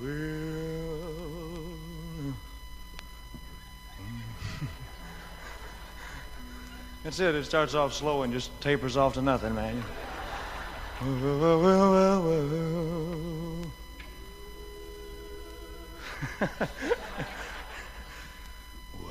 Well, that's it. It starts off slow and just tapers off to nothing, man. Well.